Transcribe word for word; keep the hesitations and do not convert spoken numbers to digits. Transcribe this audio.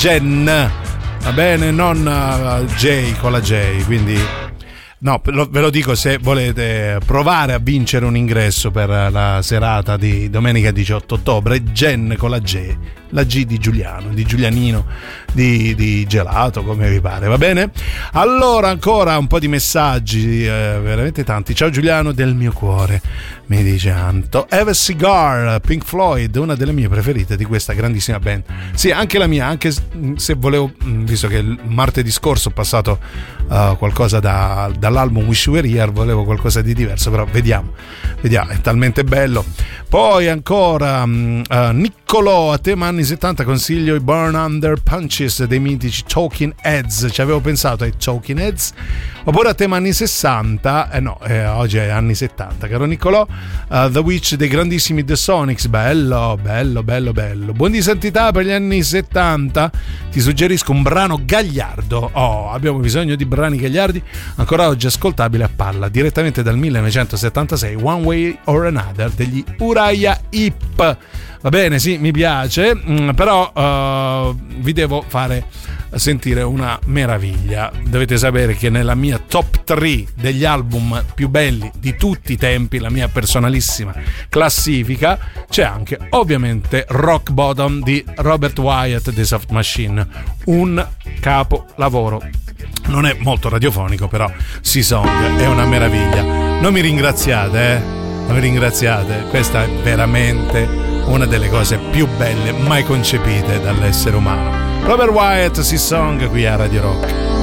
Jen, va bene, non uh, J con la J, quindi no, ve lo dico se volete provare a vincere un ingresso per la serata di domenica diciotto ottobre. Jen con la J, la G di Giuliano, di Giulianino, di, di gelato, come vi pare, va bene? Allora ancora un po' di messaggi, eh, veramente tanti. Ciao Giuliano del mio cuore, mi dice Anto. Have a Cigar, Pink Floyd, una delle mie preferite di questa grandissima band. Sì, anche la mia, anche se volevo, visto che il martedì scorso ho passato uh, qualcosa da, dall'album Wish You Were Here, volevo qualcosa di diverso, però vediamo, vediamo, è talmente bello. Poi ancora uh, Niccolò, a tema anni settanta consiglio i Burn Under Punches dei mitici Talking Heads. Ci avevo pensato ai Talking Heads. Oppure a tema anni sessanta, eh no, eh, oggi è anni settanta, caro Niccolò, uh, The Witch dei grandissimi The Sonics. Bello, bello, bello, bello. Buon di santità per gli anni settanta. Ti suggerisco un brano gagliardo. Oh, abbiamo bisogno di brani gagliardi, ancora oggi ascoltabile a palla, direttamente dal millenovecentosettantasei, One Way or Another degli Uriah Heep. Va bene, sì, mi piace, mm, però uh, vi devo fare sentire una meraviglia. Dovete sapere che nella mia top tre degli album più belli di tutti i tempi, la mia personalissima classifica, c'è anche ovviamente Rock Bottom di Robert Wyatt dei Soft Machine, un capolavoro. Non è molto radiofonico, però Sea Song è una meraviglia. Non mi ringraziate, eh? Non mi ringraziate, questa è veramente una delle cose più belle mai concepite dall'essere umano. Robert Wyatt, Sea Song, qui a Radio Rock.